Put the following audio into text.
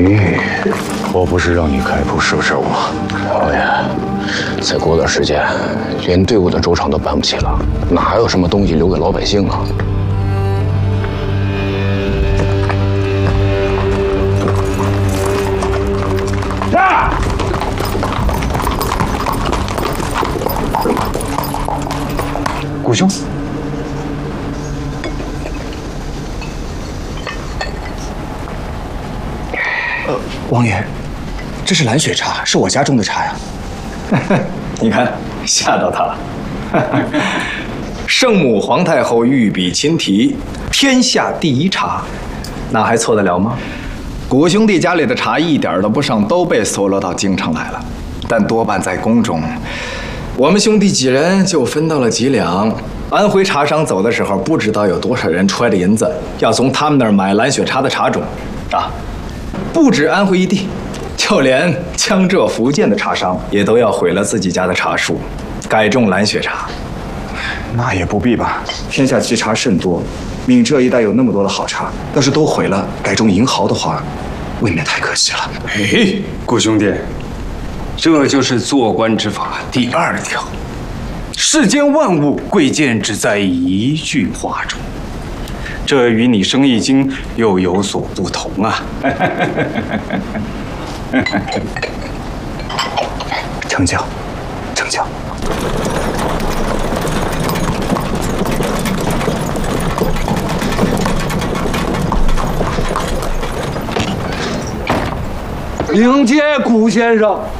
玉，我不是让你开铺收拾我。 老爷，再过段时间，连队伍的粥厂都办不起了，哪还有什么东西留给老百姓啊？ 谷兄， 王爷，这是蓝雪茶，是我家种的茶呀。 你看，吓到他了。圣母皇太后御笔亲题，天下第一茶，那还错得了吗？谷兄弟家里的茶一点都不剩，都被搜罗到京城来了，但多半在宫中。我们兄弟几人就分到了几两。安徽茶商走的时候，不知道有多少人揣着银子要从他们那儿买蓝雪茶的茶种，啊，不止安徽一地，就连江浙福建的茶商也都要毁了自己家的茶树，改种蓝雪茶。 那也不必吧，天下奇茶甚多，闽浙一带有那么多的好茶，要是都毁了，改种银毫的话，未免太可惜了。 哎，谷兄弟，这就是做官之法第2条。世间万物贵贱只在一句话中，这与你生意经又有所不同啊！ 成交，成交。 迎接谷先生。